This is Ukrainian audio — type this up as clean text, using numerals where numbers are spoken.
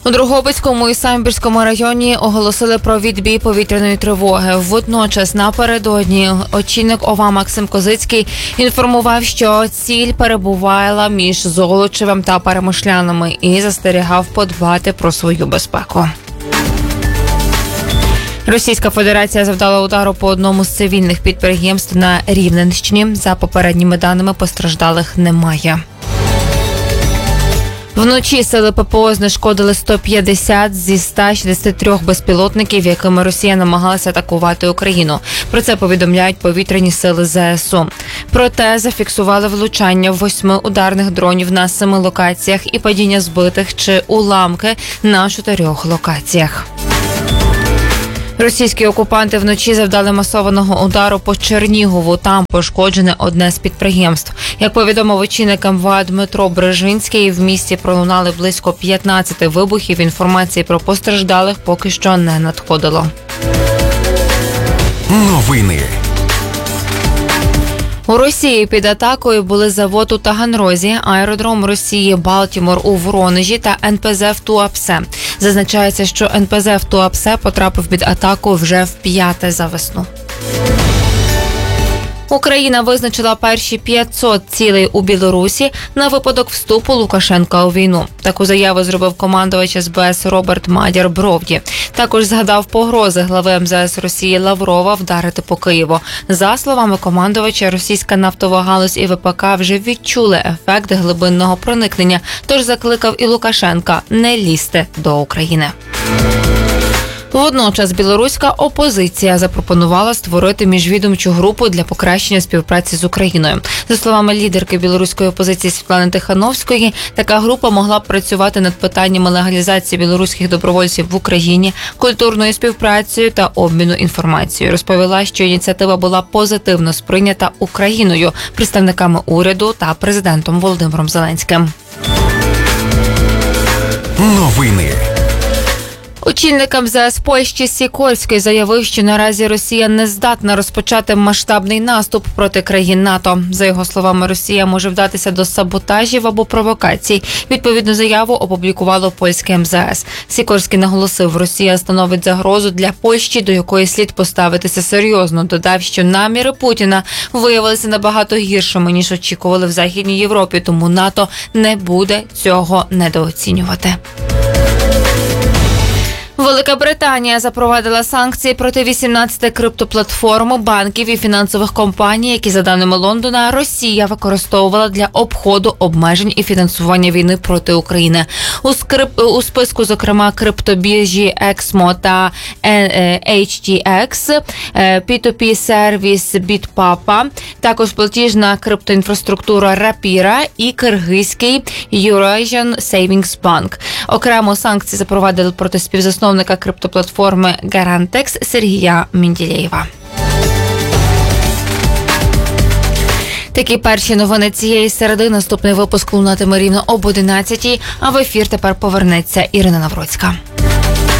У Дрогобицькому і Самбірському районі оголосили про відбій повітряної тривоги. Водночас напередодні очільник ОВА Максим Козицький інформував, що ціль перебувала між Золочевем та Перемишлянами і застерігав подбати про свою безпеку. Російська Федерація завдала удару по одному з цивільних підприємств на Рівненщині. За попередніми даними, постраждалих немає. Вночі сили ППО знешкодили 150 зі 163 безпілотників, якими Росія намагалася атакувати Україну. Про це повідомляють повітряні сили ЗСУ. Проте зафіксували влучання 8 ударних дронів на 7 локаціях і падіння збитих чи уламки на 4 локаціях. Російські окупанти вночі завдали масованого удару по Чернігову. Там пошкоджене одне з підприємств. Як повідомив очільник МВА Дмитро Брижинський, в місті пролунали близько 15 вибухів. Інформації про постраждалих поки що не надходило. Новини. У Росії під атакою були завод у Таганрозі, аеродром Росії Балтімор у Воронежі та НПЗ в Туапсе. Зазначається, що НПЗ в Туапсе потрапив під атаку вже вп'яте за весну. Україна визначила перші 500 цілей у Білорусі на випадок вступу Лукашенка у війну. Таку заяву зробив командувач СБС Роберт Мадяр Бровді. Також згадав погрози глави МЗС Росії Лаврова вдарити по Києву. За словами командувача, російська нафтова галузь і ВПК вже відчули ефект глибинного проникнення, тож закликав і Лукашенка не лізти до України. Водночас білоруська опозиція запропонувала створити міжвідомчу групу для покращення співпраці з Україною. За словами лідерки білоруської опозиції Світлани Тихановської, така група могла б працювати над питаннями легалізації білоруських добровольців в Україні, культурною співпрацею та обміну інформацією. Розповіла, що ініціатива була позитивно сприйнята Україною, представниками уряду та президентом Володимиром Зеленським. Новини. Очільник МЗС Польщі Сікорський заявив, що наразі Росія не здатна розпочати масштабний наступ проти країн НАТО. За його словами, Росія може вдатися до саботажів або провокацій. Відповідну заяву опублікувало польське МЗС. Сікорський наголосив, Росія становить загрозу для Польщі, до якої слід поставитися серйозно. Додав, що наміри Путіна виявилися набагато гіршими, ніж очікували в Західній Європі, тому НАТО не буде цього недооцінювати. Велика Британія запровадила санкції проти 18 криптоплатформ, банків і фінансових компаній, які, за даними Лондона, Росія використовувала для обходу обмежень і фінансування війни проти України. У списку, зокрема, криптобіржі Exmo та HTX, P2P-сервіс BitPapa, також платіжна криптоінфраструктура Rapira і киргизький Eurasian Savings Bank. Окремо санкції запровадили проти співзасновника криптоплатформи Garantex Сергія Менділєєва. Такі перші новини цієї середи. Наступний випуск лунатиме рівно об 11-й, а в ефір тепер повернеться Ірина Навроцька.